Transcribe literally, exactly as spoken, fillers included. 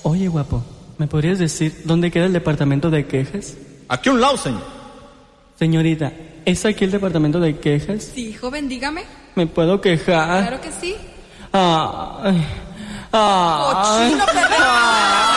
Oye, guapo, ¿me podrías decir dónde queda el departamento de quejas? Aquí a un lado, señor. Señorita, ¿es aquí el departamento de quejas? Sí, joven, dígame. ¿Me puedo quejar? Claro que sí. Ay, ay, ¡Cochino, perro!